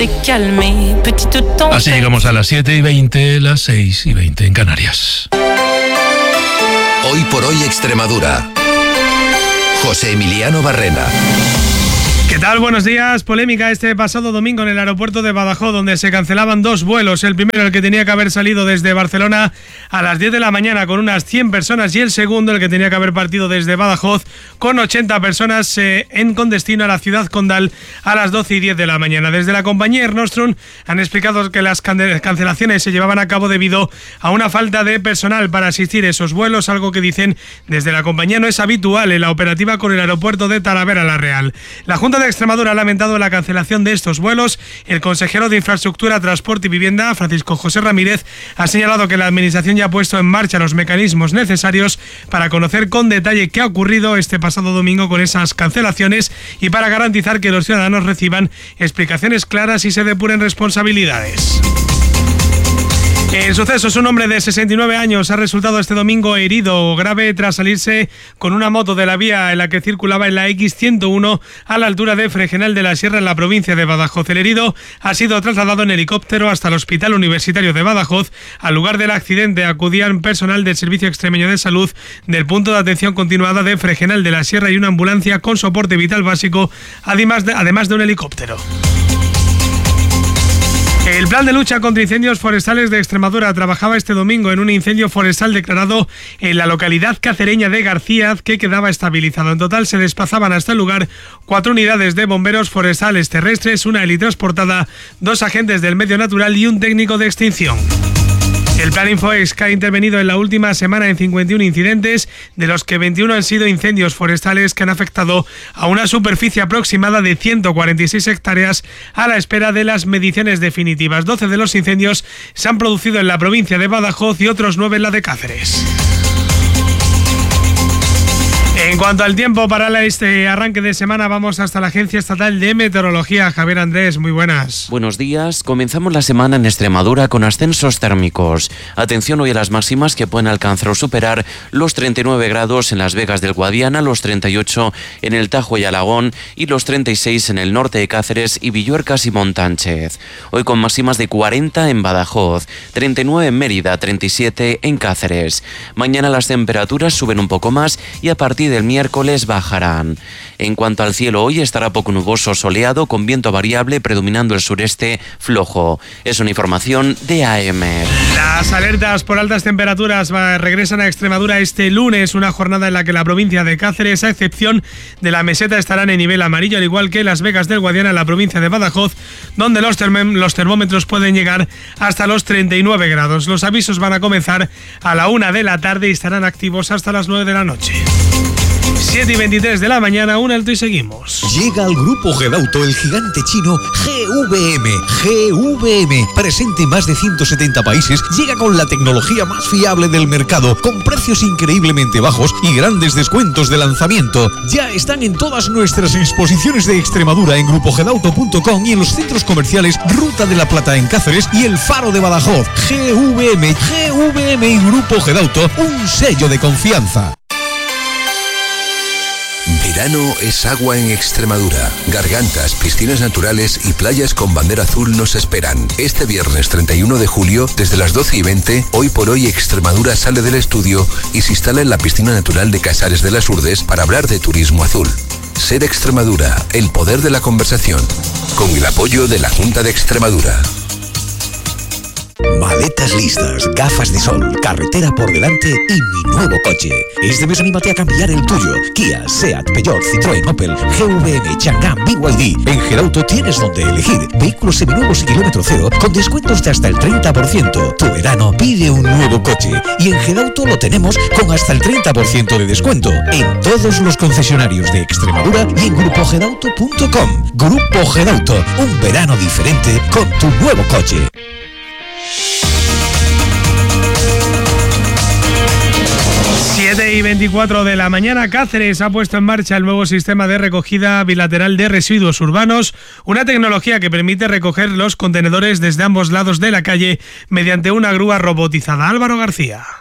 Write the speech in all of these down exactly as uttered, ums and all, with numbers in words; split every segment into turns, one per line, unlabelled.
Así llegamos a las siete y veinte, las seis y veinte en Canarias.
Hoy por hoy Extremadura. José Emiliano Barrena.
¿Qué tal? Buenos días. Polémica este pasado domingo en el aeropuerto de Badajoz, donde se cancelaban dos vuelos. El primero, el que tenía que haber salido desde Barcelona a las diez de la mañana con unas cien personas, y el segundo, el que tenía que haber partido desde Badajoz con ochenta personas eh, en con destino a la ciudad condal a las doce y diez de la mañana. Desde la compañía Air Nostrum han explicado que las cancelaciones se llevaban a cabo debido a una falta de personal para asistir a esos vuelos, algo que dicen desde la compañía no es habitual en la operativa con el aeropuerto de Talavera la Real. La Junta de Extremadura ha lamentado la cancelación de estos vuelos. El consejero de Infraestructura, Transporte y Vivienda, Francisco José Ramírez, ha señalado que la Administración ya ha puesto en marcha los mecanismos necesarios para conocer con detalle qué ha ocurrido este pasado domingo con esas cancelaciones y para garantizar que los ciudadanos reciban explicaciones claras y se depuren responsabilidades. En sucesos, un hombre de sesenta y nueve años ha resultado este domingo herido grave tras salirse con una moto de la vía en la que circulaba en la equis ciento uno a la altura de Fregenal de la Sierra, en la provincia de Badajoz. El herido ha sido trasladado en helicóptero hasta el Hospital Universitario de Badajoz. Al lugar del accidente acudían personal del Servicio Extremeño de Salud, del Punto de Atención Continuada de Fregenal de la Sierra y una ambulancia con soporte vital básico, además de, además de un helicóptero. El Plan de Lucha contra Incendios Forestales de Extremadura trabajaba este domingo en un incendio forestal declarado en la localidad cacereña de García, que quedaba estabilizado. En total se desplazaban hasta el lugar cuatro unidades de bomberos forestales terrestres, una helitransportada, dos agentes del medio natural y un técnico de extinción. El Plan Infoex ha intervenido en la última semana en cincuenta y uno incidentes, de los que veintiuno han sido incendios forestales que han afectado a una superficie aproximada de ciento cuarenta y seis hectáreas a la espera de las mediciones definitivas. doce de los incendios se han producido en la provincia de Badajoz y otros nueve en la de Cáceres. En cuanto al tiempo para este arranque de semana, vamos hasta la Agencia Estatal de Meteorología. Javier Andrés, muy buenas.
Buenos días. Comenzamos la semana en Extremadura con ascensos térmicos. Atención hoy a las máximas, que pueden alcanzar o superar los treinta y nueve grados en Las Vegas del Guadiana, los treinta y ocho en el Tajo y Alagón y los treinta y seis en el norte de Cáceres y Villuercas y Montánchez. Hoy con máximas de cuarenta en Badajoz, treinta y nueve en Mérida, treinta y siete en Cáceres. Mañana las temperaturas suben un poco más y a partir del miércoles bajarán. En cuanto al cielo, hoy estará poco nuboso, soleado, con viento variable, predominando el sureste flojo. Es una información de A M.
Las alertas por altas temperaturas va, regresan a Extremadura este lunes, una jornada en la que la provincia de Cáceres, a excepción de la meseta, estarán en nivel amarillo, al igual que Las Vegas del Guadiana, en la provincia de Badajoz, donde los, term- los termómetros pueden llegar hasta los treinta y nueve grados. Los avisos van a comenzar a la una de la tarde y estarán activos hasta las nueve de la noche. siete y veintitrés de la mañana, un alto y seguimos.
Llega al Grupo Gedauto el gigante chino G V M. G V M, presente en más de ciento setenta países, llega con la tecnología más fiable del mercado, con precios increíblemente bajos y grandes descuentos de lanzamiento. Ya están en todas nuestras exposiciones de Extremadura en grupo gedauto punto com y en los centros comerciales Ruta de la Plata en Cáceres y El Faro de Badajoz. G V M, G V M y Grupo Gedauto, un sello de confianza.
Verano es agua en Extremadura. Gargantas, piscinas naturales y playas con bandera azul nos esperan. Este viernes treinta y uno de julio, desde las doce y veinte, Hoy por Hoy Extremadura sale del estudio y se instala en la piscina natural de Casares de las Urdes para hablar de turismo azul. Ser Extremadura, el poder de la conversación. Con el apoyo de la Junta de Extremadura.
Maletas listas, gafas de sol, carretera por delante y mi nuevo coche. Este mes anímate a cambiar el tuyo. Kia, Seat, Peugeot, Citroën, Opel, G V M, Chang'an, B Y D. En Gedauto tienes donde elegir. Vehículos seminuevos y kilómetro cero con descuentos de hasta el treinta por ciento. Tu verano pide un nuevo coche. Y en Gedauto lo tenemos con hasta el treinta por ciento de descuento. En todos los concesionarios de Extremadura y en grupo gedauto punto com. Grupo Gedauto, un verano diferente con tu nuevo coche.
siete y veinticuatro de la mañana, Cáceres ha puesto en marcha el nuevo sistema de recogida bilateral de residuos urbanos, una tecnología que permite recoger los contenedores desde ambos lados de la calle mediante una grúa robotizada. Álvaro García.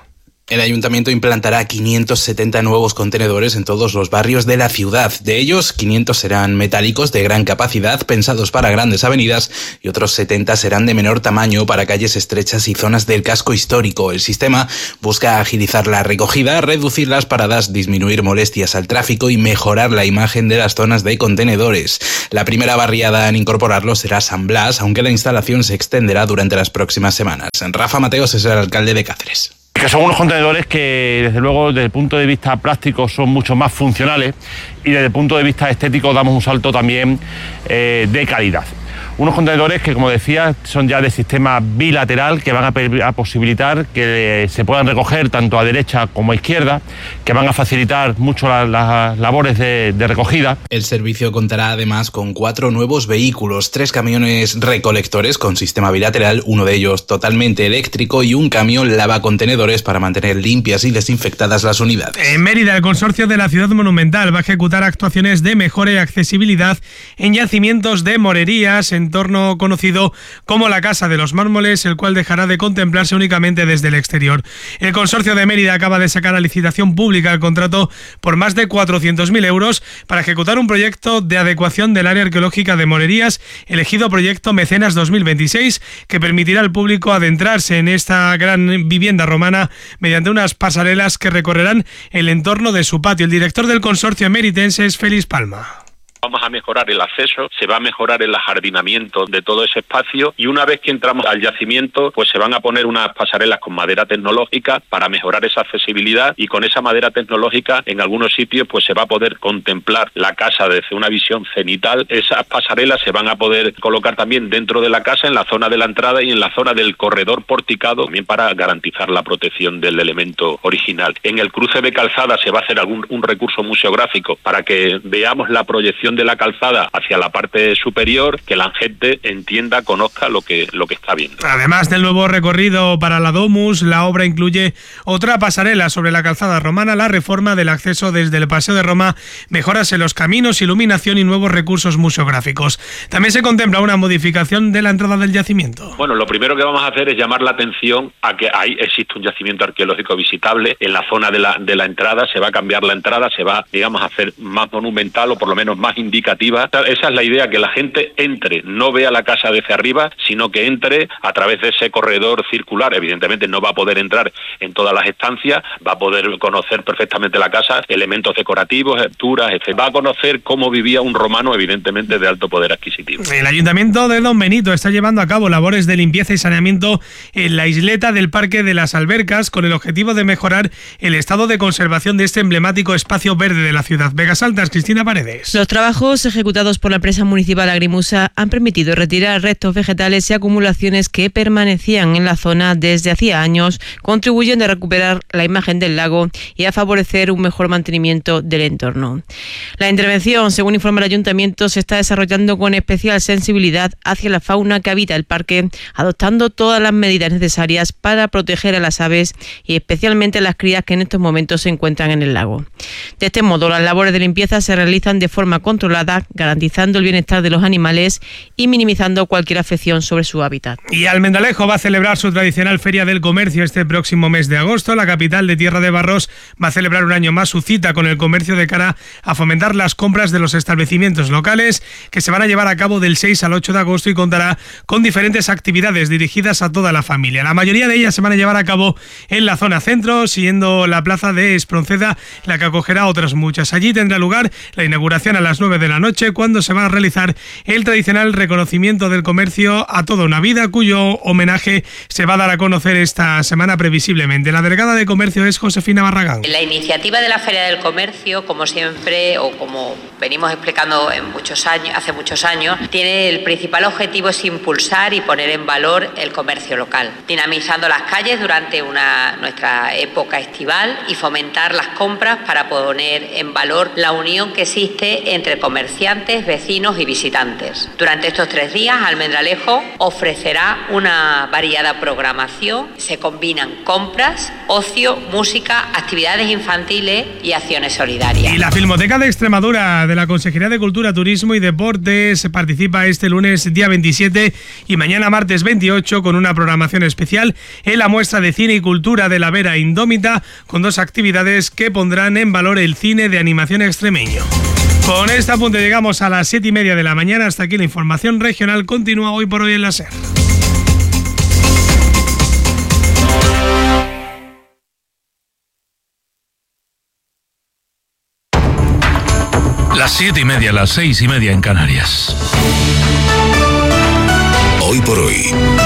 El ayuntamiento implantará quinientos setenta nuevos contenedores en todos los barrios de la ciudad. De ellos, quinientos serán metálicos de gran capacidad, pensados para grandes avenidas, y otros setenta serán de menor tamaño para calles estrechas y zonas del casco histórico. El sistema busca agilizar la recogida, reducir las paradas, disminuir molestias al tráfico y mejorar la imagen de las zonas de contenedores. La primera barriada en incorporarlo será San Blas, aunque la instalación se extenderá durante las próximas semanas. Rafa Mateos es el alcalde de Cáceres.
Que son unos contenedores que, desde luego, desde el punto de vista práctico son mucho más funcionales y desde el punto de vista estético damos un salto también eh, de calidad. Unos contenedores que, como decía, son ya de sistema bilateral, que van a, a posibilitar que se puedan recoger tanto a derecha como a izquierda, que van a facilitar mucho las la labores de, de recogida.
El servicio contará además con cuatro nuevos vehículos, tres camiones recolectores con sistema bilateral, uno de ellos totalmente eléctrico, y un camión lavacontenedores para mantener limpias y desinfectadas las unidades.
En Mérida, el Consorcio de la Ciudad Monumental va a ejecutar actuaciones de mejora y accesibilidad en yacimientos de morerías, en entorno conocido como la Casa de los Mármoles, el cual dejará de contemplarse únicamente desde el exterior. El Consorcio de Mérida acaba de sacar a licitación pública el contrato por más de cuatrocientos mil euros para ejecutar un proyecto de adecuación del área arqueológica de Morerías, elegido Proyecto Mecenas dos mil veintiséis, que permitirá al público adentrarse en esta gran vivienda romana mediante unas pasarelas que recorrerán el entorno de su patio. El director del consorcio emeritense es Félix Palma.
Vamos a mejorar el acceso, se va a mejorar el ajardinamiento de todo ese espacio y una vez que entramos al yacimiento, pues se van a poner unas pasarelas con madera tecnológica para mejorar esa accesibilidad, y con esa madera tecnológica en algunos sitios pues se va a poder contemplar la casa desde una visión cenital. Esas pasarelas se van a poder colocar también dentro de la casa, en la zona de la entrada y en la zona del corredor porticado, también para garantizar la protección del elemento original. En el cruce de calzada se va a hacer algún un recurso museográfico para que veamos la proyección de la calzada hacia la parte superior, que la gente entienda, conozca lo que, lo que está viendo.
Además del nuevo recorrido para la Domus, la obra incluye otra pasarela sobre la calzada romana, la reforma del acceso desde el Paseo de Roma, mejoras en los caminos, iluminación y nuevos recursos museográficos. También se contempla una modificación de la entrada del yacimiento.
Bueno, lo primero que vamos a hacer es llamar la atención a que ahí existe un yacimiento arqueológico visitable. En la zona de la, de la entrada se va a cambiar la entrada, se va, digamos, a hacer más monumental o por lo menos más indicativa. Esa es la idea, que la gente entre, no vea la casa desde arriba, sino que entre a través de ese corredor circular. Evidentemente no va a poder entrar en todas las estancias, va a poder conocer perfectamente la casa, elementos decorativos, alturas, etcétera. Va a conocer cómo vivía un romano, evidentemente de alto poder adquisitivo.
El Ayuntamiento de Don Benito está llevando a cabo labores de limpieza y saneamiento en la isleta del Parque de las Albercas, con el objetivo de mejorar el estado de conservación de este emblemático espacio verde de la ciudad. Vegas Altas, Cristina Paredes.
Los trabajos ejecutados por la empresa municipal Agrimusa han permitido retirar restos vegetales y acumulaciones que permanecían en la zona desde hacía años, contribuyendo a recuperar la imagen del lago y a favorecer un mejor mantenimiento del entorno. La intervención, según informa el Ayuntamiento, se está desarrollando con especial sensibilidad hacia la fauna que habita el parque, adoptando todas las medidas necesarias para proteger a las aves y especialmente a las crías que en estos momentos se encuentran en el lago. De este modo, las labores de limpieza se realizan de forma controlada, garantizando el bienestar de los animales y minimizando cualquier afección sobre su hábitat.
Y Almendalejo va a celebrar su tradicional Feria del Comercio este próximo mes de agosto. La capital de Tierra de Barros va a celebrar un año más su cita con el comercio de cara a fomentar las compras de los establecimientos locales, que se van a llevar a cabo del seis al ocho de agosto y contará con diferentes actividades dirigidas a toda la familia. La mayoría de ellas se van a llevar a cabo en la zona centro, siguiendo la plaza de Espronceda, la que acogerá otras muchas. Allí tendrá lugar la inauguración a las nueve de la noche, cuando se va a realizar el tradicional reconocimiento del comercio a toda una vida, cuyo homenaje se va a dar a conocer esta semana previsiblemente. La delegada de comercio es Josefina Barragán.
La iniciativa de la Feria del Comercio, como siempre o como venimos explicando en muchos años, hace muchos años, tiene el principal objetivo es impulsar y poner en valor el comercio local, dinamizando las calles durante una, nuestra época estival y fomentar las compras para poner en valor la unión que existe entre comerciantes, vecinos y visitantes. Durante estos tres días, Almendralejo ofrecerá una variada programación. Se combinan compras, ocio, música, actividades infantiles y acciones solidarias.
Y la Filmoteca de Extremadura de la Consejería de Cultura, Turismo y Deportes participa este lunes día veintisiete y mañana martes veintiocho con una programación especial en la muestra de cine y cultura de la Vera Indómita, con dos actividades que pondrán en valor el cine de animación extremeño. Con este apunte llegamos a las siete y media de la mañana. Hasta aquí la información regional. Continúa Hoy por Hoy en la SER.
Las siete y media, las seis y media en Canarias.
Hoy por Hoy,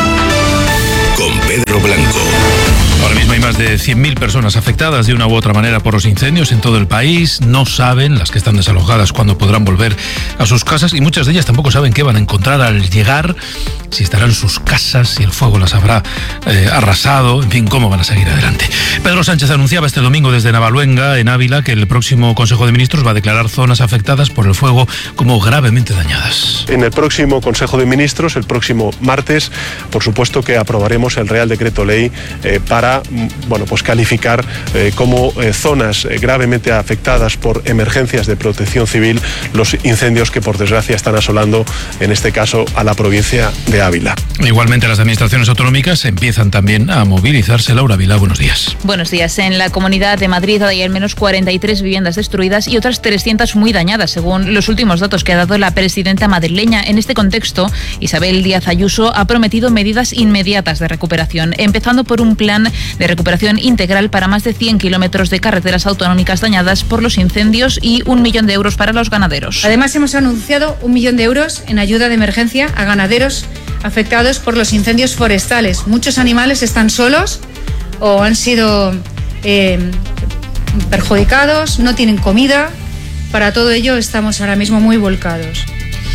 con Pedro Blanco.
Ahora mismo hay más de cien mil personas afectadas de una u otra manera por los incendios en todo el país. No saben, las que están desalojadas, cuándo podrán volver a sus casas, y muchas de ellas tampoco saben qué van a encontrar al llegar, si estarán en sus casas, si el fuego las habrá eh, arrasado, en fin, cómo van a seguir adelante. Pedro Sánchez anunciaba este domingo desde Navaluenga, en Ávila, que el próximo Consejo de Ministros va a declarar zonas afectadas por el fuego como gravemente dañadas.
En el próximo Consejo de Ministros, el próximo martes, por supuesto que aprobaremos el Real Decreto Ley eh, para bueno, pues calificar eh, como eh, zonas eh, gravemente afectadas por emergencias de protección civil los incendios que por desgracia están asolando, en este caso, a la provincia de Ávila.
Igualmente las administraciones autonómicas empiezan también a movilizarse. Laura Vila, buenos días.
Buenos días. En la Comunidad de Madrid hay al menos cuarenta y tres viviendas destruidas y otras trescientas muy dañadas, según los últimos datos que ha dado la presidenta madrileña. En este contexto, Isabel Díaz Ayuso ha prometido medidas inmediatas de recuperación, empezando por un plan de recuperación integral para más de cien kilómetros de carreteras autonómicas dañadas por los incendios y un millón de euros para los ganaderos.
Además, hemos anunciado un millón de euros en ayuda de emergencia a ganaderos afectados por los incendios forestales. Muchos animales están solos o han sido eh, perjudicados, no tienen comida. Para todo ello estamos ahora mismo muy volcados.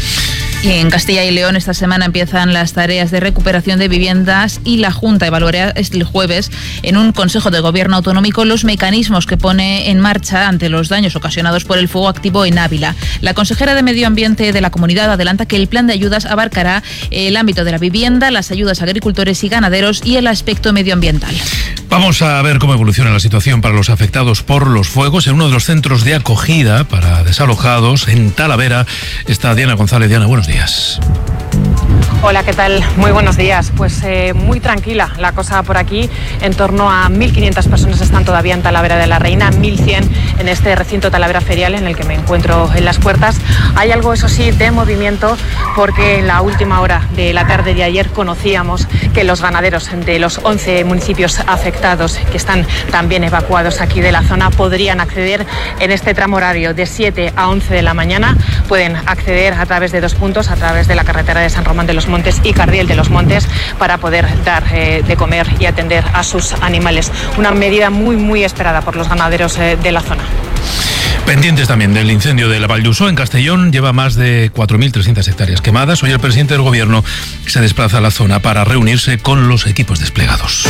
Y en Castilla y León esta semana empiezan las tareas de recuperación de viviendas y la Junta evaluará el jueves en un Consejo de Gobierno autonómico los mecanismos que pone en marcha ante los daños ocasionados por el fuego activo en Ávila. La consejera de Medio Ambiente de la comunidad adelanta que el plan de ayudas abarcará el ámbito de la vivienda, las ayudas a agricultores y ganaderos y el aspecto medioambiental.
Vamos a ver cómo evoluciona la situación para los afectados por los fuegos. En uno de los centros de acogida para desalojados en Talavera está Diana González. Diana, buenos días.
Hola, ¿qué tal? Muy buenos días. Pues eh, muy tranquila la cosa por aquí. En torno a mil quinientas personas están todavía en Talavera de la Reina, mil cien en este recinto Talavera Ferial en el que me encuentro en las puertas. Hay algo, eso sí, de movimiento, porque en la última hora de la tarde de ayer conocíamos que los ganaderos de los once municipios afectados, que están también evacuados aquí de la zona, podrían acceder en este tramo horario de siete a once de la mañana. Pueden acceder a través de dos puntos, a través de la carretera de San Román de los Montes y Cardiel de los Montes, para poder dar eh, de comer y atender a sus animales. Una medida muy, muy esperada por los ganaderos eh, de la zona.
Pendientes también del incendio de la Vall d'Uixó en Castellón, lleva más de cuatro mil trescientas hectáreas quemadas. Hoy el presidente del Gobierno se desplaza a la zona para reunirse con los equipos desplegados.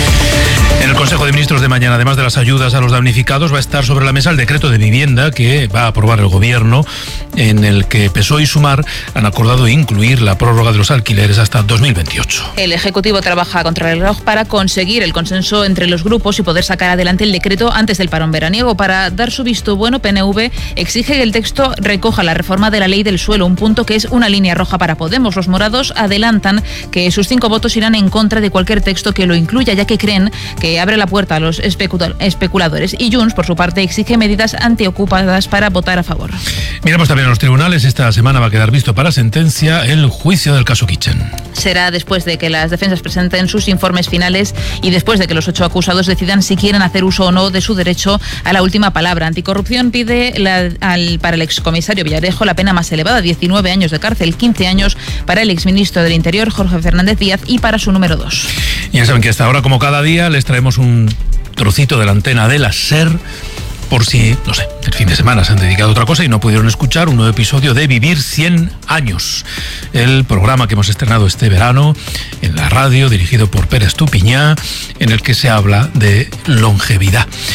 En el Consejo de Ministros de mañana, además de las ayudas a los damnificados, va a estar sobre la mesa el decreto de vivienda que va a aprobar el Gobierno, en el que P S O E y Sumar han acordado incluir la prórroga de los alquileres hasta dos mil veintiocho.
El Ejecutivo trabaja contra el reloj para conseguir el consenso entre los grupos y poder sacar adelante el decreto antes del parón veraniego. Para dar su visto bueno, P N V exige que el texto recoja la reforma de la ley del suelo, un punto que es una línea roja para Podemos. Los morados adelantan que sus cinco votos irán en contra de cualquier texto que lo incluya, ya que creen que abre la puerta a los especuladores. Y Junts, por su parte, exige medidas antiocupadas para votar a favor.
Miramos también a los tribunales. Esta semana va a quedar visto para sentencia el juicio del caso Kitchen.
Será después de que las defensas presenten sus informes finales y después de que los ocho acusados decidan si quieren hacer uso o no de su derecho a la última palabra. Anticorrupción pide la, al, para el excomisario Villarejo la pena más elevada, diecinueve años de cárcel, quince años para el exministro del Interior, Jorge Fernández Díaz, y para su número dos.
Ya saben que hasta ahora, como cada día, les traemos un trocito de la antena de la SER, por si, no sé, el fin de semana se han dedicado a otra cosa y no pudieron escuchar un nuevo episodio de Vivir cien años, el programa que hemos estrenado este verano en la radio, dirigido por Pere Estupiñá, en el que se habla de longevidad.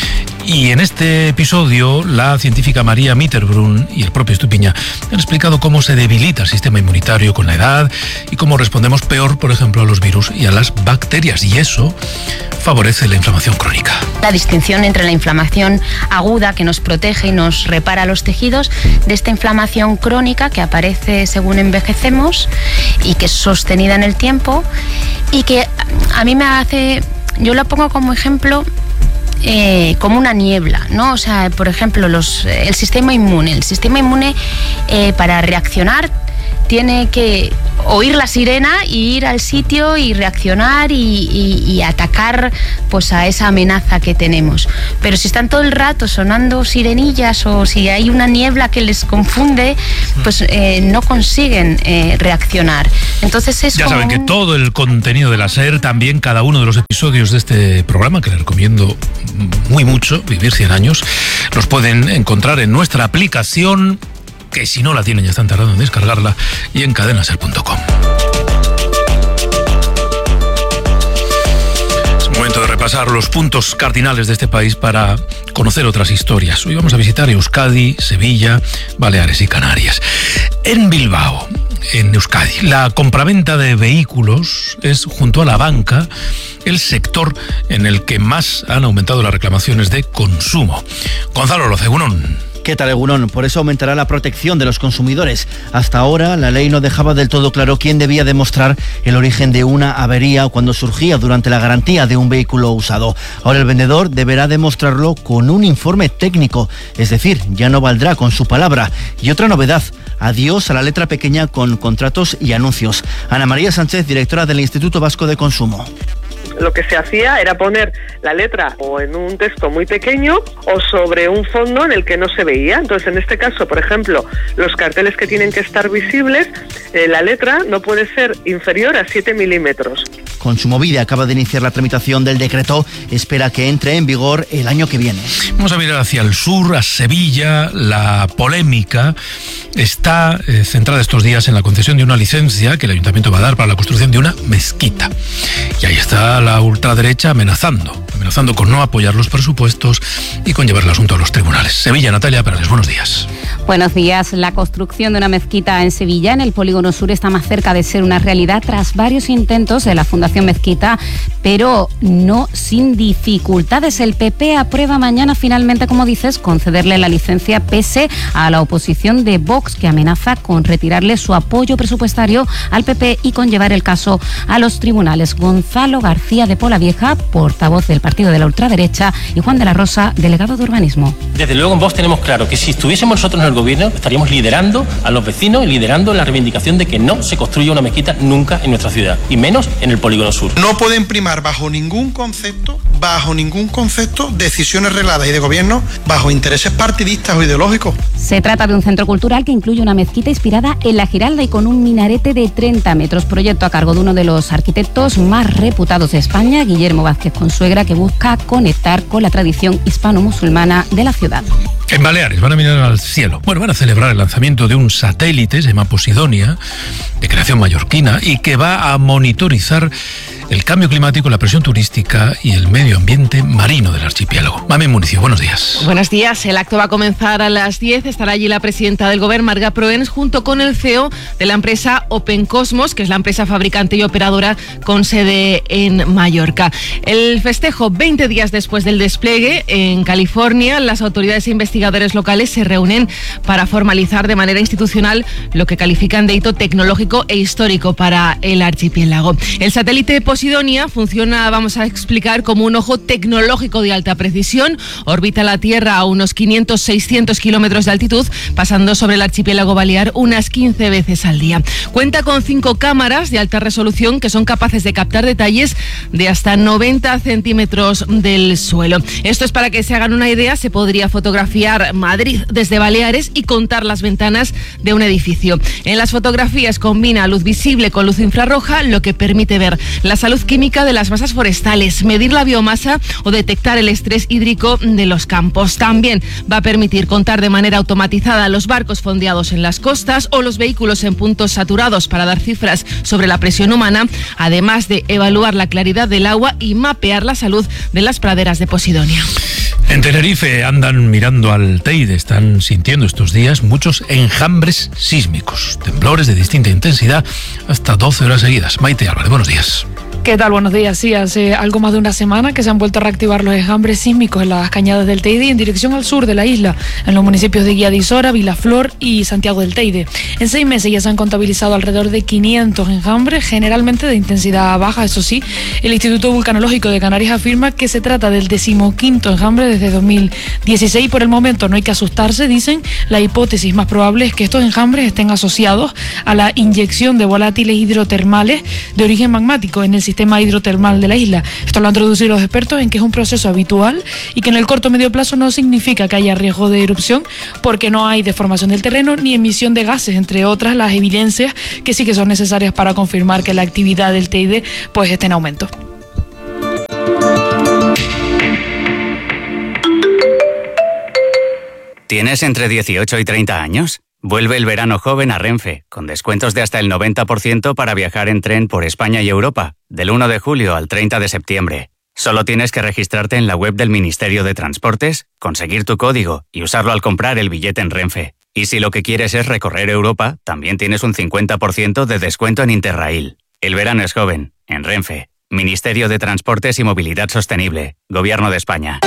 Y en este episodio, la científica María Mitterbrunn y el propio Estupiñán han explicado cómo se debilita el sistema inmunitario con la edad y cómo respondemos peor, por ejemplo, a los virus y a las bacterias. Y eso favorece la inflamación crónica.
La distinción entre la inflamación aguda, que nos protege y nos repara los tejidos, de esta inflamación crónica que aparece según envejecemos y que es sostenida en el tiempo y que a mí me hace, yo lo pongo como ejemplo, Eh, como una niebla, ¿no? O sea, por ejemplo, los, el sistema inmune. El sistema inmune, eh, para reaccionar, tiene que oír la sirena y ir al sitio y reaccionar y, y, y atacar, pues, a esa amenaza que tenemos. Pero si están todo el rato sonando sirenillas o si hay una niebla que les confunde, pues eh, no consiguen eh, reaccionar. Entonces es
Ya
como
saben que
un...
todo el contenido de la SER, también cada uno de los episodios de este programa, que les recomiendo muy mucho, Vivir cien años, los pueden encontrar en nuestra aplicación, que si no la tienen ya están tardando en descargarla, y en cadena ser punto com. Es momento de repasar los puntos cardinales de este país para conocer otras historias. Hoy vamos a visitar Euskadi, Sevilla, Baleares y Canarias. En Bilbao, en Euskadi, la compraventa de vehículos es, junto a la banca, el sector en el que más han aumentado las reclamaciones de consumo. Gonzalo Locegunón.
¿Qué tal, Egunon? Por eso aumentará la protección de los consumidores. Hasta ahora, la ley no dejaba del todo claro quién debía demostrar el origen de una avería cuando surgía durante la garantía de un vehículo usado. Ahora el vendedor deberá demostrarlo con un informe técnico, es decir, ya no valdrá con su palabra. Y otra novedad, adiós a la letra pequeña con contratos y anuncios. Ana María Sánchez, directora del Instituto Vasco de Consumo.
Lo que se hacía era poner la letra o en un texto muy pequeño o sobre un fondo en el que no se veía. Entonces, en este caso, por ejemplo, los carteles que tienen que estar visibles, eh, la letra no puede ser inferior a siete milímetros.
Kontsumobide acaba de iniciar la tramitación del decreto, espera que entre en vigor el año que viene.
Vamos a mirar hacia el sur, a Sevilla. La polémica está eh, centrada estos días en la concesión de una licencia que el ayuntamiento va a dar para la construcción de una mezquita. Y ahí está la ultraderecha amenazando, amenazando con no apoyar los presupuestos y con llevar el asunto a los tribunales. Sevilla, Natalia Perales, buenos días.
Buenos días. La construcción de una mezquita en Sevilla, en el Polígono Sur, está más cerca de ser una realidad tras varios intentos de la Fundación Mezquita, pero no sin dificultades. El P P aprueba mañana finalmente, como dices, concederle la licencia pese a la oposición de Vox, que amenaza con retirarle su apoyo presupuestario al P P y con llevar el caso a los tribunales. Gonzalo García de Polavieja, portavoz del partido de la ultraderecha, y Juan de la Rosa, delegado de urbanismo.
Desde luego en Vox tenemos claro que si estuviésemos nosotros en el gobierno estaríamos liderando a los vecinos y liderando la reivindicación de que no se construya una mezquita nunca en nuestra ciudad, y menos en el Polígono Sur.
No pueden primar bajo ningún concepto, bajo ningún concepto, decisiones regladas y de gobierno bajo intereses partidistas o ideológicos.
Se trata de un centro cultural que incluye una mezquita inspirada en la Giralda y con un minarete de treinta metros, proyecto a cargo de uno de los arquitectos más reputados de España, Guillermo Vázquez Consuegra, que busca conectar con la tradición hispano-musulmana de la ciudad.
En Baleares van a mirar al cielo. Bueno, van a celebrar el lanzamiento de un satélite, se llama Posidonia, de creación mallorquina, y que va a monitorizar el cambio climático, la presión turística y el medio ambiente marino del archipiélago. Mami Municio, buenos días.
Buenos días. El acto va a comenzar a las diez. Estará allí la presidenta del Gobierno, Marga Proens, junto con el C E O de la empresa Open Cosmos, que es la empresa fabricante y operadora con sede en Mallorca. El festejo, veinte días después del despliegue en California, las autoridades e investigadores locales se reúnen para formalizar de manera institucional lo que califican de hito tecnológico e histórico para el archipiélago. El satélite Posidonia funciona, vamos a explicar, como un ojo tecnológico de alta precisión. Orbita la Tierra a unos quinientos a seiscientos kilómetros de altitud, pasando sobre el archipiélago balear unas quince veces al día. Cuenta con cinco cámaras de alta resolución que son capaces de captar detalles de hasta noventa centímetros del suelo. Esto es para que se hagan una idea. Se podría fotografiar Madrid desde Baleares y contar las ventanas de un edificio. En las fotografías combina luz visible con luz infrarroja, lo que permite ver la salud química de las masas forestales, medir la biomasa o detectar el estrés hídrico de los campos. También va a permitir contar de manera automatizada los barcos fondeados en las costas o los vehículos en puntos saturados para dar cifras sobre la presión humana, además de evaluar la claridad del agua y mapear la salud de las praderas de Posidonia.
En Tenerife andan mirando al Teide, están sintiendo estos días muchos enjambres sísmicos, temblores de distinta intensidad hasta doce horas seguidas. Maite Álvarez, buenos días.
¿Qué tal? Buenos días. Sí, hace algo más de una semana que se han vuelto a reactivar los enjambres sísmicos en las cañadas del Teide en dirección al sur de la isla, en los municipios de Guía de Isora, Vilaflor y Santiago del Teide. En seis meses ya se han contabilizado alrededor de quinientos enjambres, generalmente de intensidad baja, eso sí. El Instituto Vulcanológico de Canarias afirma que se trata del decimoquinto enjambre desde dos mil dieciséis. Por el momento no hay que asustarse, dicen. La hipótesis más probable es que estos enjambres estén asociados a la inyección de volátiles hidrotermales de origen magmático en el sistema sistema hidrotermal de la isla. Esto lo han traducido los expertos en que es un proceso habitual y que en el corto o medio plazo no significa que haya riesgo de erupción porque no hay deformación del terreno ni emisión de gases, entre otras las evidencias que sí que son necesarias para confirmar que la actividad del Teide pues esté en aumento.
¿Tienes entre dieciocho y treinta años? Vuelve el verano joven a Renfe, con descuentos de hasta el noventa por ciento para viajar en tren por España y Europa, del uno de julio al treinta de septiembre. Solo tienes que registrarte en la web del Ministerio de Transportes, conseguir tu código y usarlo al comprar el billete en Renfe. Y si lo que quieres es recorrer Europa, también tienes un cincuenta por ciento de descuento en Interrail. El verano es joven, en Renfe. Ministerio de Transportes y Movilidad Sostenible, Gobierno de España.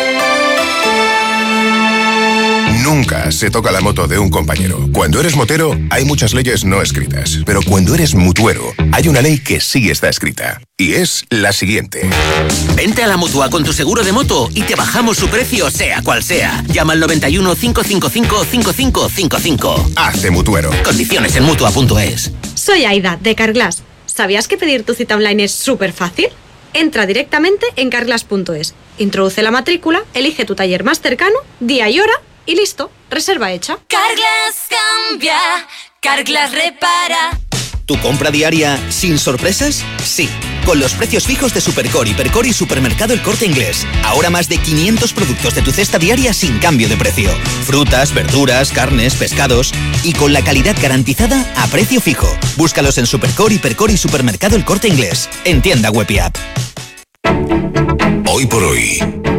Nunca se toca la moto de un compañero. Cuando eres motero, hay muchas leyes no escritas. Pero cuando eres mutuero, hay una ley que sí está escrita. Y es la siguiente.
Vente a la Mutua con tu seguro de moto y te bajamos su precio, sea cual sea. Llama al noventa y uno, cinco cinco cinco, cinco cinco cinco cinco.
Hazte mutuero.
Condiciones en mutua punto es.
Soy Aida, de Carglass. ¿Sabías que pedir tu cita online es súper fácil? Entra directamente en carglass punto es. Introduce la matrícula, elige tu taller más cercano, día y hora, y listo, reserva hecha.
Carglass cambia, Carglass repara.
¿Tu compra diaria sin sorpresas? Sí, con los precios fijos de Supercore, Hipercore y Supermercado El Corte Inglés. Ahora más de quinientos productos de tu cesta diaria sin cambio de precio. Frutas, verduras, carnes, pescados y con la calidad garantizada a precio fijo. Búscalos en Supercore, Hipercore y Supermercado El Corte Inglés. En tienda web y app.
Hoy por hoy,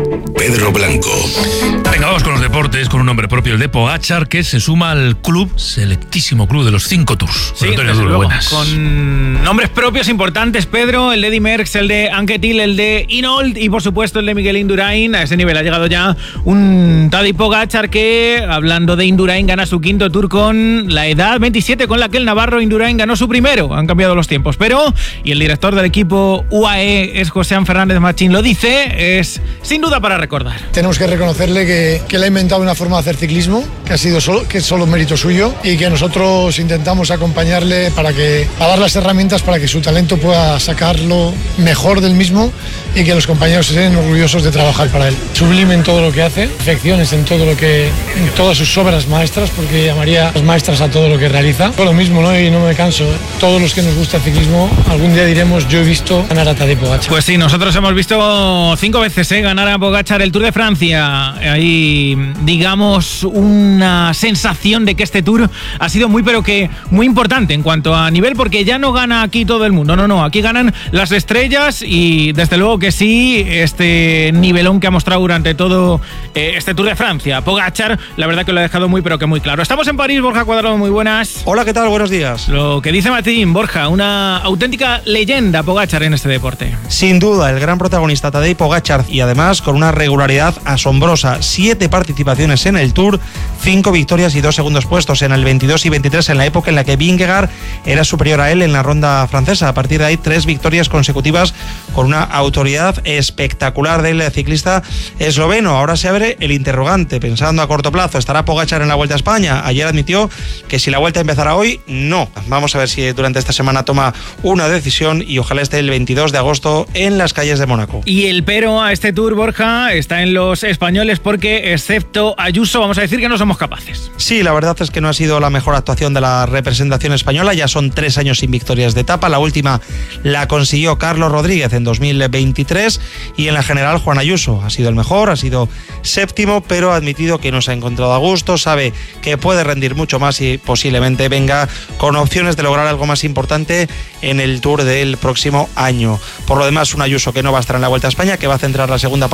Pedro Blanco.
Venga, vamos con los deportes, con un nombre propio, el de Pogačar, que se suma al club, selectísimo club de los cinco Tours.
Sí, desde luego, buenas. Con nombres propios importantes, Pedro, el de Eddy Merckx, el de Anquetil, el de Hinault y por supuesto el de Miguel Indurain. A ese nivel ha llegado ya un Tadej Pogačar que, hablando de Indurain, gana su quinto Tour con la edad veintisiete con la que el navarro Indurain ganó su primero. Han cambiado los tiempos, pero, y el director del equipo U A E es José Fernández Machín, lo dice, es sin duda para recordar.
Tenemos que reconocerle que, que le ha inventado una forma de hacer ciclismo, que ha sido solo, que es solo mérito suyo y que nosotros intentamos acompañarle para que, para dar las herramientas para que su talento pueda sacarlo mejor del mismo y que los compañeros estén orgullosos de trabajar para él. Sublime en todo lo que hace, perfecciones en todo lo que, en todas sus obras maestras, porque llamaría las maestras a todo lo que realiza. Todo lo mismo, ¿no? Y no me canso. Todos los que nos gusta el ciclismo, algún día diremos, yo he visto ganar a Tadej Pogačar.
Pues sí, nosotros hemos visto cinco veces ¿eh? ganar a Pogačar el Tour de Francia. Ahí, digamos, una sensación de que este Tour ha sido muy, pero que muy importante en cuanto a nivel, porque ya no gana aquí todo el mundo. No, no, aquí ganan las estrellas y desde luego que sí, este nivelón que ha mostrado durante todo eh, este Tour de Francia. Pogačar, la verdad que lo ha dejado muy, pero que muy claro. Estamos en París, Borja Cuadrado, muy buenas.
Hola, ¿qué tal? Buenos días.
Lo que dice Martín, Borja, una auténtica leyenda Pogačar en este deporte.
Sin duda, el gran protagonista Tadej Pogačar y además con una regularidad asombrosa. Siete participaciones en el Tour, cinco victorias y dos segundos puestos en el veintidós y veintitrés, en la época en la que Vingegaard era superior a él en la ronda francesa. A partir de ahí, tres victorias consecutivas con una autoridad espectacular del ciclista esloveno. Ahora se abre el interrogante, pensando a corto plazo, ¿estará Pogačar en la Vuelta a España? Ayer admitió que si la Vuelta empezara hoy, no. Vamos a ver si durante esta semana toma una decisión y ojalá esté el veintidós de agosto en las calles de Mónaco.
Y el pero a este Tour, Borja, está en los españoles porque, excepto Ayuso, vamos a decir que no somos capaces.
Sí, la verdad es que no ha sido la mejor actuación de la representación española. Ya son tres años sin victorias de etapa. La última la consiguió Carlos Rodríguez en dos mil veintitrés y en la general Juan Ayuso. Ha sido el mejor, ha sido séptimo, pero ha admitido que no se ha encontrado a gusto. Sabe que puede rendir mucho más y posiblemente venga con opciones de lograr algo más importante en el Tour del próximo año. Por lo demás, un Ayuso que no va a estar en la Vuelta a España, que va a centrar la segunda parte de la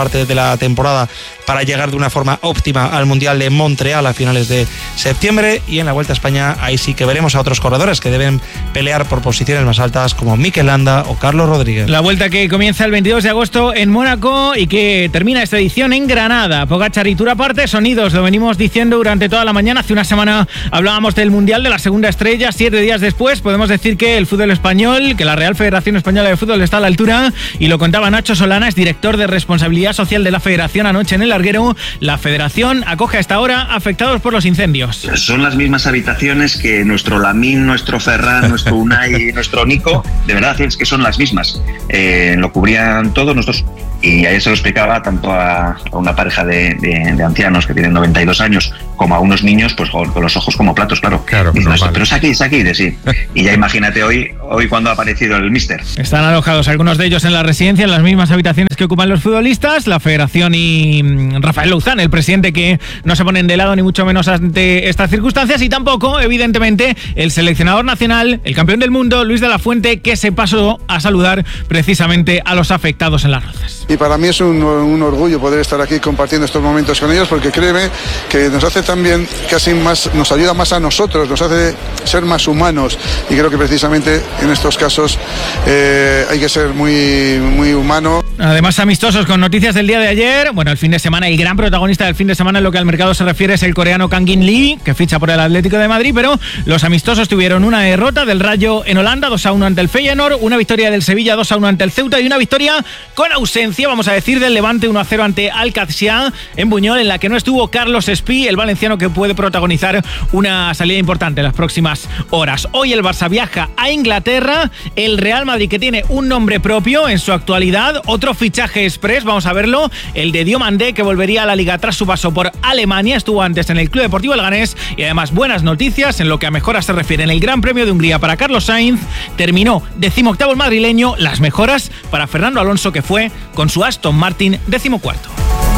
la temporada para llegar de una forma óptima al Mundial de Montreal a finales de septiembre. Y en la Vuelta a España ahí sí que veremos a otros corredores que deben pelear por posiciones más altas como Mikel Landa o Carlos Rodríguez.
La Vuelta que comienza el veintidós de agosto en Mónaco y que termina esta edición en Granada. Pogačar y Tour aparte, sonidos, lo venimos diciendo durante toda la mañana. Hace una semana hablábamos del Mundial de la segunda estrella. Siete días después podemos decir que el fútbol español, que la Real Federación Española de Fútbol está a la altura, y lo contaba Nacho Solana, es director de Responsabilidad Social de la Federación anoche en el Larguero. La Federación acoge a esta hora afectados por los incendios.
Son las mismas habitaciones que nuestro Lamín, nuestro Ferran, nuestro Unai, nuestro Nico, de verdad es que son las mismas. Eh, lo cubrían todos nosotros. Y ayer se lo explicaba tanto a, a una pareja de, de, de ancianos que tienen noventa y dos años como a unos niños, pues con, con los ojos como platos, claro. Claro, dicen, pero es aquí, es aquí, de sí. Y ya imagínate hoy, hoy cuando ha aparecido el míster.
Están alojados algunos de ellos en la residencia, en las mismas habitaciones que ocupan los futbolistas. La Federación y Rafael Louzán, el presidente, que no se ponen de lado ni mucho menos ante estas circunstancias, y tampoco, evidentemente, el seleccionador nacional, el campeón del mundo, Luis de la Fuente, que se pasó a saludar precisamente a los afectados en Las Rozas.
Y para mí es un, un orgullo poder estar aquí compartiendo estos momentos con ellos, porque créeme que nos hace también casi más, nos ayuda más a nosotros, nos hace ser más humanos, y creo que precisamente en estos casos eh, hay que ser muy, muy humano.
Además, amistosos con noticias del día de ayer. Bueno, el fin de semana, el gran protagonista del fin de semana en lo que al mercado se refiere es el coreano Kang-in Lee, que ficha por el Atlético de Madrid, pero los amistosos tuvieron una derrota del Rayo en Holanda, dos a uno ante el Feyenoord, una victoria del Sevilla, dos a uno ante el Ceuta, y una victoria con ausencia, vamos a decir, del Levante, uno a cero ante Al-Qadsiya en Buñol, en la que no estuvo Carlos Espí, el valenciano, que puede protagonizar una salida importante en las próximas horas. Hoy el Barça viaja a Inglaterra, el Real Madrid, que tiene un nombre propio en su actualidad, otro fichaje express, vamos a verlo, el de Diomandé, que volvería a la Liga tras su paso por Alemania, estuvo antes en el Club Deportivo Leganés, y además buenas noticias en lo que a mejoras se refiere. En el Gran Premio de Hungría para Carlos Sainz terminó decimoctavo el madrileño, las mejoras para Fernando Alonso, que fue con su Aston Martin decimocuarto.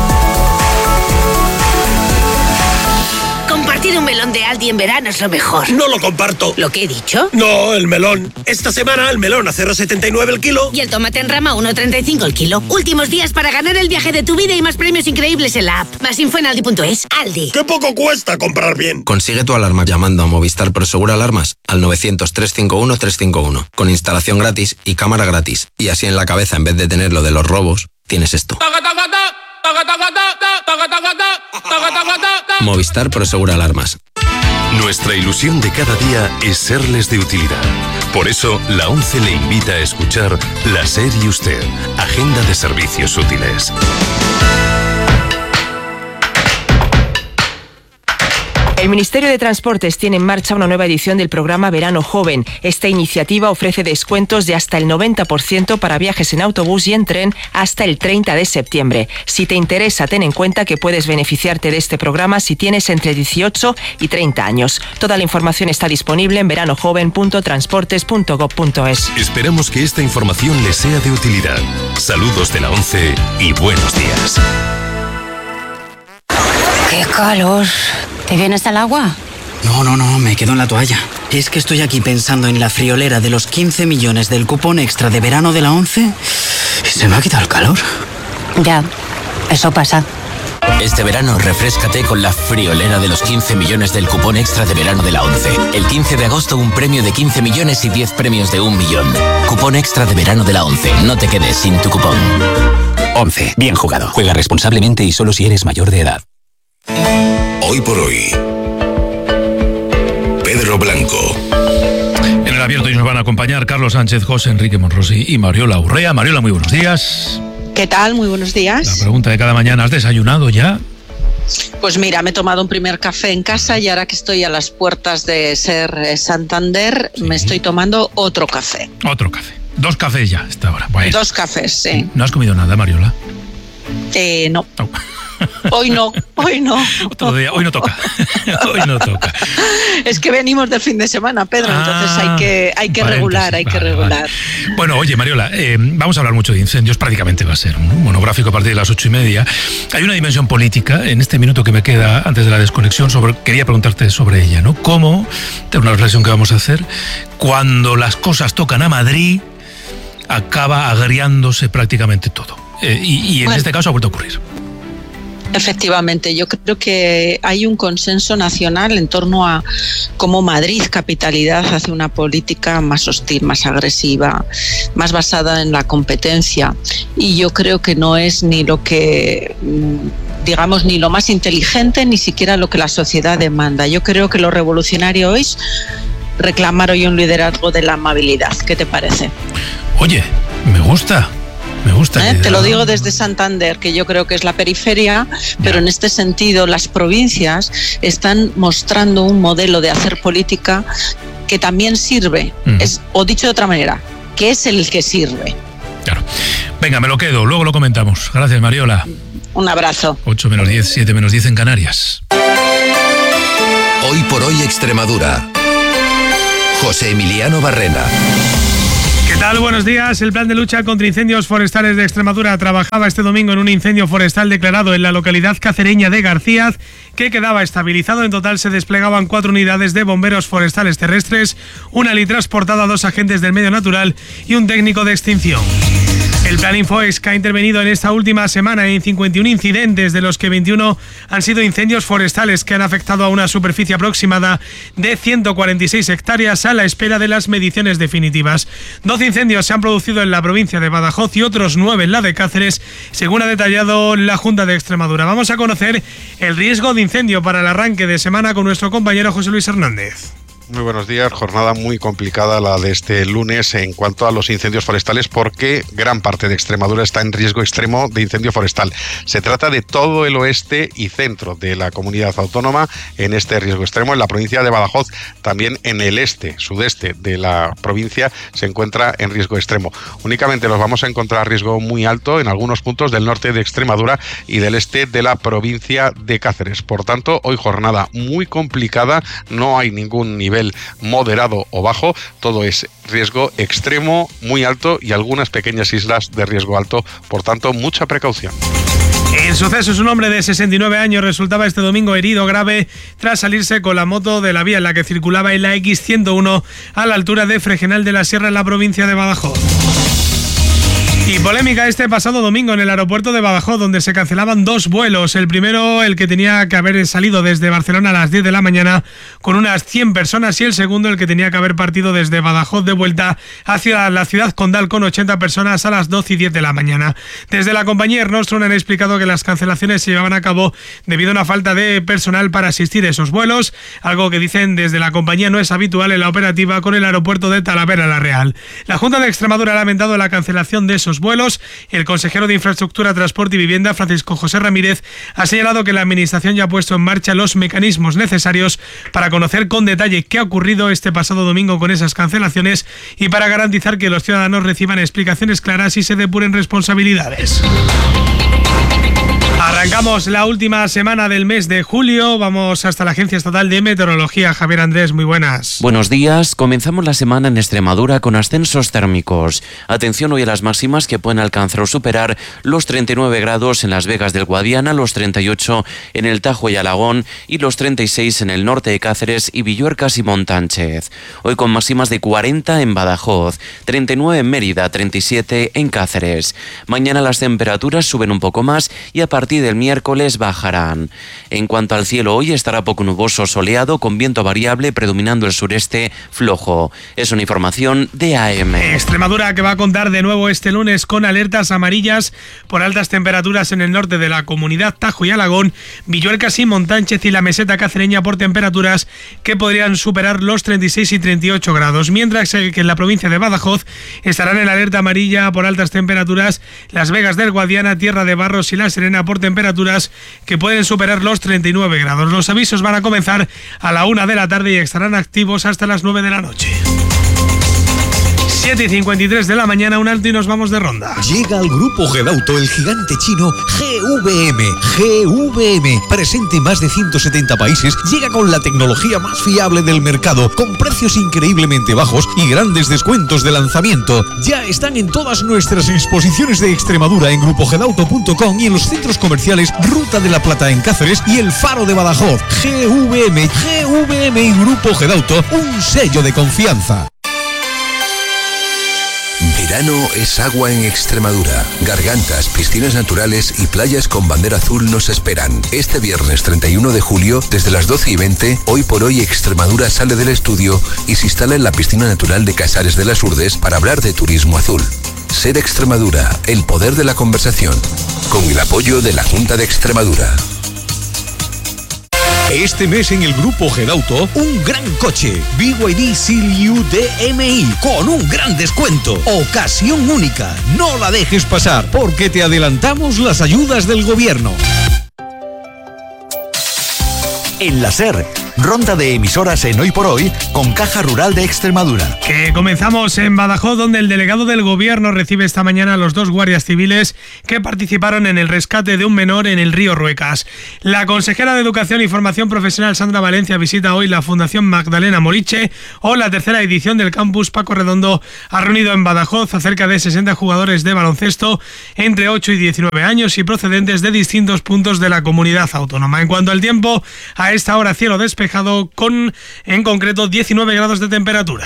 Compartir un melón de Aldi en verano es lo mejor.
No lo comparto.
¿Lo que he dicho?
No, el melón. Esta semana el melón a cero coma setenta y nueve el kilo.
Y el tomate en rama a uno coma treinta y cinco el kilo. Últimos días para ganar el viaje de tu vida y más premios increíbles en la app. Más info en aldi punto es. Aldi.
¡Qué poco cuesta comprar bien!
Consigue tu alarma llamando a Movistar Prosegur Alarmas al novecientos, trescientos cincuenta y uno, trescientos cincuenta y uno. Con instalación gratis y cámara gratis. Y así en la cabeza, en vez de tener lo de los robos, tienes esto. Movistar Prosegur Alarmas.
Nuestra ilusión de cada día es serles de utilidad. Por eso, la ONCE le invita a escuchar La SER y Usted, Agenda de Servicios Útiles.
El Ministerio de Transportes tiene en marcha una nueva edición del programa Verano Joven. Esta iniciativa ofrece descuentos de hasta el noventa por ciento para viajes en autobús y en tren hasta el treinta de septiembre. Si te interesa, ten en cuenta que puedes beneficiarte de este programa si tienes entre dieciocho y treinta años. Toda la información está disponible en veranojoven punto transportes punto gob punto es.
Esperamos que esta información les sea de utilidad. Saludos de la ONCE y buenos días.
¡Qué calor! ¿Te vienes al agua?
No, no, no, me quedo en la toalla. Es que estoy aquí pensando en la friolera de los quince millones del cupón extra de verano de la ONCE y se me ha quitado el calor.
Ya, eso pasa.
Este verano refréscate con la friolera de los quince millones del cupón extra de verano de la ONCE. El quince de agosto un premio de quince millones y diez premios de un millón. Cupón extra de verano de la ONCE. No te quedes sin tu cupón. ONCE. Bien jugado. Juega responsablemente y solo si eres mayor de edad.
Hoy por hoy, Pedro Blanco.
En el abierto hoy nos van a acompañar Carlos Sánchez, José Enrique Monrosi y Mariola Urrea. Mariola, muy buenos días.
¿Qué tal? Muy buenos días.
La pregunta de cada mañana, ¿has desayunado ya?
Pues mira, me he tomado un primer café en casa y ahora que estoy a las puertas de SER Santander, sí, me estoy tomando otro café.
Otro café. Dos cafés ya, esta hora. Bueno.
Dos cafés, sí.
¿No has comido nada, Mariola?
Eh, no. Oh. Hoy no, hoy no.
Otro día, hoy no toca. Hoy no toca.
Es que venimos del fin de semana, Pedro, ah, entonces hay que, hay que regular, hay vale, que regular.
Vale. Bueno, oye, Mariola, eh, vamos a hablar mucho de incendios, prácticamente va a ser un monográfico a partir de las ocho y media. Hay una dimensión política en este minuto que me queda antes de la desconexión, sobre, quería preguntarte sobre ella, ¿no? ¿Cómo, es una reflexión que vamos a hacer, cuando las cosas tocan a Madrid, acaba agriándose prácticamente todo? Eh, y, y en bueno. este caso ha vuelto a ocurrir.
Efectivamente, yo creo que hay un consenso nacional en torno a cómo Madrid, capitalidad, hace una política más hostil, más agresiva, más basada en la competencia. Y yo creo que no es ni lo que, digamos, ni lo más inteligente, ni siquiera lo que la sociedad demanda. Yo creo que lo revolucionario es reclamar hoy un liderazgo de la amabilidad. ¿Qué te parece?
Oye, me gusta. Me gusta.
¿Eh? Te lo digo desde Santander, que yo creo que es la periferia, pero en este sentido las provincias están mostrando un modelo de hacer política que también sirve, mm. es, o dicho de otra manera, que es el que sirve.
Claro. Venga, me lo quedo, luego lo comentamos. Gracias, Mariola.
Un abrazo.
ocho menos diez, siete menos diez en Canarias.
Hoy por hoy Extremadura. José Emiliano Barrena.
¿Qué tal? Buenos días. El plan de lucha contra incendios forestales de Extremadura trabajaba este domingo en un incendio forestal declarado en la localidad cacereña de Garcíaz, que quedaba estabilizado. En total se desplegaban cuatro unidades de bomberos forestales terrestres, una transportada a dos agentes del medio natural y un técnico de extinción. El Plan Infoex, que ha intervenido en esta última semana en cincuenta y uno incidentes, de los que veintiuno han sido incendios forestales que han afectado a una superficie aproximada de ciento cuarenta y seis hectáreas a la espera de las mediciones definitivas. doce incendios se han producido en la provincia de Badajoz y otros nueve en la de Cáceres, según ha detallado la Junta de Extremadura. Vamos a conocer el riesgo de incendio para el arranque de semana con nuestro compañero José Luis Hernández.
Muy buenos días. Jornada muy complicada la de este lunes en cuanto a los incendios forestales, porque gran parte de Extremadura está en riesgo extremo de incendio forestal. Se trata de todo el oeste y centro de la comunidad autónoma en este riesgo extremo. En la provincia de Badajoz, también en el este, sudeste de la provincia, se encuentra en riesgo extremo. Únicamente los vamos a encontrar a riesgo muy alto en algunos puntos del norte de Extremadura y del este de la provincia de Cáceres. Por tanto, hoy jornada muy complicada, no hay ningún nivel moderado o bajo, todo es riesgo extremo, muy alto y algunas pequeñas islas de riesgo alto, por tanto, mucha precaución.
En sucesos, un hombre de sesenta y nueve años resultaba este domingo herido grave tras salirse con la moto de la vía en la que circulaba en la equis ciento uno a la altura de Fregenal de la Sierra en la provincia de Badajoz. Y polémica este pasado domingo en el aeropuerto de Badajoz, donde se cancelaban dos vuelos. El primero, el que tenía que haber salido desde Barcelona a las diez de la mañana con unas cien personas, y el segundo, el que tenía que haber partido desde Badajoz de vuelta hacia la ciudad condal con ochenta personas a las doce y diez de la mañana. Desde la compañía Air Nostrum han explicado que las cancelaciones se llevaban a cabo debido a una falta de personal para asistir a esos vuelos, algo que dicen desde la compañía no es habitual en la operativa con el aeropuerto de Talavera la Real. La Junta de Extremadura ha lamentado la cancelación de esos vuelos. El consejero de Infraestructura, Transporte y Vivienda, Francisco José Ramírez, ha señalado que la Administración ya ha puesto en marcha los mecanismos necesarios para conocer con detalle qué ha ocurrido este pasado domingo con esas cancelaciones y para garantizar que los ciudadanos reciban explicaciones claras y se depuren responsabilidades. Arrancamos la última semana del mes de julio. Vamos hasta la Agencia Estatal de Meteorología. Javier Andrés, muy buenas.
Buenos días. Comenzamos la semana en Extremadura con ascensos térmicos. Atención hoy a las máximas, que pueden alcanzar o superar los treinta y nueve grados en Las Vegas del Guadiana, los treinta y ocho en el Tajo y Alagón y los treinta y seis en el norte de Cáceres y Villuercas y Montánchez. Hoy con máximas de cuarenta en Badajoz, treinta y nueve en Mérida, treinta y siete en Cáceres. Mañana las temperaturas suben un poco más y a partir del miércoles bajarán. En cuanto al cielo, hoy estará poco nuboso, soleado, con viento variable predominando el sureste flojo. Es una información de A M.
Extremadura, que va a contar de nuevo este lunes con alertas amarillas por altas temperaturas en el norte de la comunidad, Tajo y Alagón, Villuercas y Montánchez y la meseta cacereña por temperaturas que podrían superar los treinta y seis y treinta y ocho grados, mientras que en la provincia de Badajoz estarán en alerta amarilla por altas temperaturas Las Vegas del Guadiana, Tierra de Barros y La Serena por temperaturas que pueden superar los treinta y nueve grados. Los avisos van a comenzar a la una de la tarde y estarán activos hasta las nueve de la noche. siete y cincuenta y tres de la mañana, un alto y nos vamos de ronda.
Llega al Grupo Gedauto el gigante chino G V M. G V M, presente en más de ciento setenta países, llega con la tecnología más fiable del mercado, con precios increíblemente bajos y grandes descuentos de lanzamiento. Ya están en todas nuestras exposiciones de Extremadura en grupo gedauto punto com y en los centros comerciales Ruta de la Plata en Cáceres y El Faro de Badajoz. G V M, G V M y Grupo Gedauto, un sello de confianza.
verano es agua en Extremadura. Gargantas, piscinas naturales y playas con bandera azul nos esperan. Este viernes treinta y uno de julio, desde las doce y veinte, Hoy por Hoy Extremadura sale del estudio y se instala en la piscina natural de Casares de las Urdes para hablar de turismo azul. Ser Extremadura, el poder de la conversación. Con el apoyo de la Junta de Extremadura.
Este mes en el Grupo Gedauto, un gran coche, B Y D Seal U D M I, con un gran descuento. Ocasión única, no la dejes pasar, porque te adelantamos las ayudas del gobierno.
En la SER, ronda de emisoras en Hoy por Hoy con Caja Rural de Extremadura.
Que comenzamos en Badajoz, donde el delegado del gobierno recibe esta mañana a los dos guardias civiles que participaron en el rescate de un menor en el río Ruecas. La consejera de Educación y Formación Profesional, Sandra Valencia, visita hoy la Fundación Magdalena Moriche, o la tercera edición del campus Paco Redondo ha reunido en Badajoz a cerca de sesenta jugadores de baloncesto entre ocho y diecinueve años y procedentes de distintos puntos de la comunidad autónoma. En cuanto al tiempo, a esta hora cielo despejado con, en concreto, diecinueve grados de temperatura.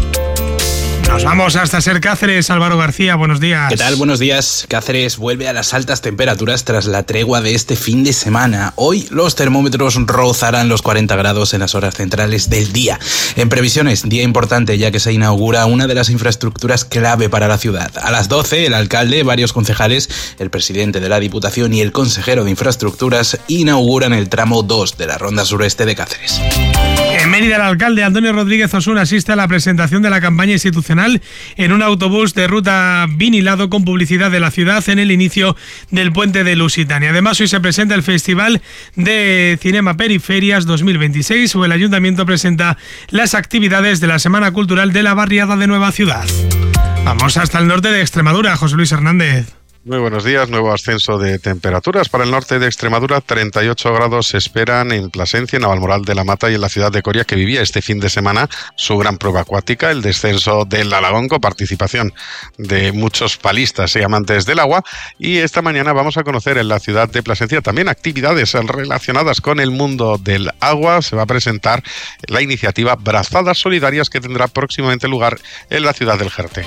Nos vamos hasta Ser Cáceres. Álvaro García, buenos días.
¿Qué tal? Buenos días. Cáceres vuelve a las altas temperaturas tras la tregua de este fin de semana. Hoy los termómetros rozarán los cuarenta grados en las horas centrales del día. En previsiones, día importante ya que se inaugura una de las infraestructuras clave para la ciudad. A las doce, el alcalde, varios concejales, el presidente de la Diputación y el consejero de Infraestructuras inauguran el tramo dos de la ronda sureste de Cáceres.
En Mérida, el alcalde Antonio Rodríguez Osuna asiste a la presentación de la campaña institucional en un autobús de ruta vinilado con publicidad de la ciudad en el inicio del puente de Lusitania. Además, hoy se presenta el Festival de Cinema Periferias dos mil veintiséis, o el Ayuntamiento presenta las actividades de la Semana Cultural de la Barriada de Nueva Ciudad. Vamos hasta el norte de Extremadura. José Luis Hernández.
Muy buenos días. Nuevo ascenso de temperaturas para el norte de Extremadura. treinta y ocho grados se esperan en Plasencia, en Navalmoral de la Mata y en la ciudad de Coria, que vivía este fin de semana su gran prueba acuática, el descenso del Alagón, con participación de muchos palistas y amantes del agua. Y esta mañana vamos a conocer en la ciudad de Plasencia también actividades relacionadas con el mundo del agua. Se va a presentar la iniciativa Brazadas Solidarias, que tendrá próximamente lugar en la ciudad del Jerte.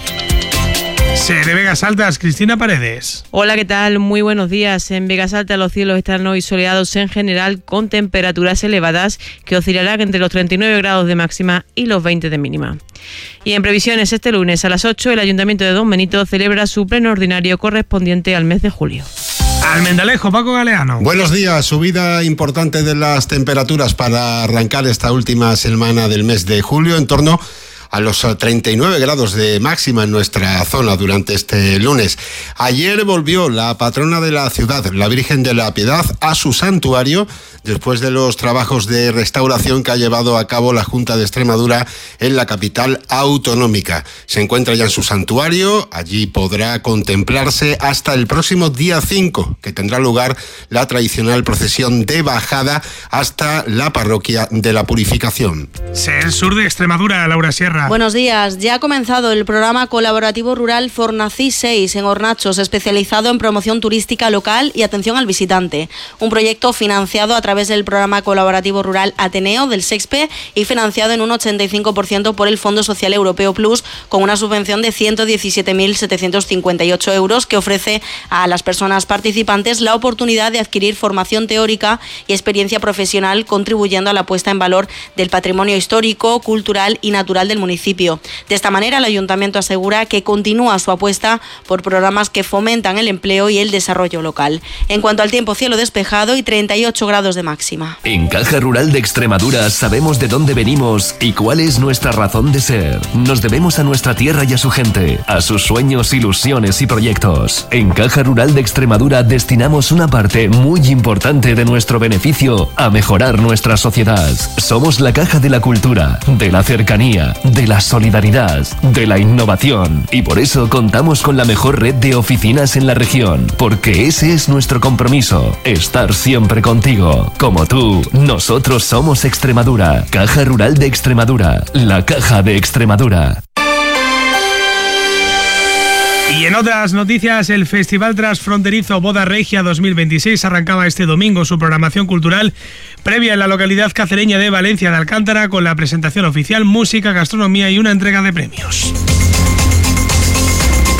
De Vegas Altas, Cristina Paredes.
Hola, ¿qué tal? Muy buenos días. En Vegas Altas los cielos están hoy soleados en general, con temperaturas elevadas que oscilarán entre los treinta y nueve grados de máxima y los veinte de mínima. Y en previsiones, este lunes a las ocho, el Ayuntamiento de Don Benito celebra su pleno ordinario correspondiente al mes de julio.
Almendalejo, Paco Galeano.
Buenos días. Subida importante de las temperaturas para arrancar esta última semana del mes de julio, en torno a los treinta y nueve grados de máxima en nuestra zona durante este lunes. Ayer volvió la patrona de la ciudad, la Virgen de la Piedad, a su santuario después de los trabajos de restauración que ha llevado a cabo la Junta de Extremadura en la capital autonómica. Se encuentra ya en su santuario, allí podrá contemplarse hasta el próximo día cinco, que tendrá lugar la tradicional procesión de bajada hasta la parroquia de la Purificación.
Ser Sur de Extremadura, Laura Sierra.
Buenos días. Ya ha comenzado el programa colaborativo rural Fornací seis en Hornachos, especializado en promoción turística local y atención al visitante. Un proyecto financiado a través del programa colaborativo rural Ateneo del SEXPE y financiado en un ochenta y cinco por ciento por el Fondo Social Europeo Plus, con una subvención de ciento diecisiete mil setecientos cincuenta y ocho euros que ofrece a las personas participantes la oportunidad de adquirir formación teórica y experiencia profesional, contribuyendo a la puesta en valor del patrimonio histórico, cultural y natural del municipio. De esta manera, el Ayuntamiento asegura que continúa su apuesta por programas que fomentan el empleo y el desarrollo local. En cuanto al tiempo, cielo despejado y treinta y ocho grados de máxima.
En Caja Rural de Extremadura sabemos de dónde venimos y cuál es nuestra razón de ser. Nos debemos a nuestra tierra y a su gente, a sus sueños, ilusiones y proyectos. En Caja Rural de Extremadura destinamos una parte muy importante de nuestro beneficio a mejorar nuestra sociedad. Somos la Caja de la Cultura, de la cercanía, de la solidaridad, de la innovación, y por eso contamos con la mejor red de oficinas en la región, porque ese es nuestro compromiso, estar siempre contigo. Como tú, nosotros somos Extremadura. Caja Rural de Extremadura, la Caja de Extremadura.
Y en otras noticias, el Festival Transfronterizo Boda Regia dos mil veintiséis arrancaba este domingo su programación cultural previa en la localidad cacereña de Valencia de Alcántara, con la presentación oficial, música, gastronomía y una entrega de premios.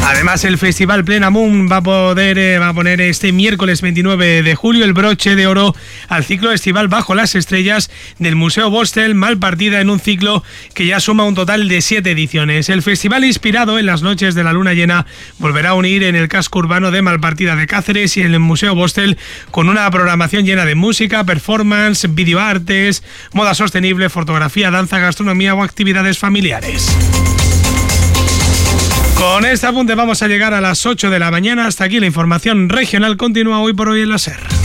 Además, el Festival Plena Moon va a poder eh, va a poner este miércoles veintinueve de julio el broche de oro al ciclo estival Bajo las Estrellas del Museo Bostel, Malpartida, en un ciclo que ya suma un total de siete ediciones. El festival, inspirado en las noches de la luna llena, volverá a unir en el casco urbano de Malpartida de Cáceres y en el Museo Bostel con una programación llena de música, performance, videoartes, moda sostenible, fotografía, danza, gastronomía o actividades familiares. Con este apunte vamos a llegar a las ocho de la mañana. Hasta aquí la información regional continúa hoy por hoy en la SER.